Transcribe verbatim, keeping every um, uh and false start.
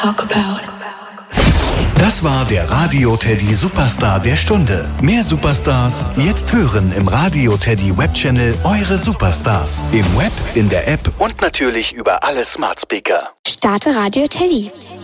talk about. Das war der Radio Teddy Superstar der Stunde. Mehr Superstars jetzt hören im Radio Teddy Webchannel Eure Superstars. Im Web, in der App und natürlich über alle Smart Speaker. Starte Radio Teddy.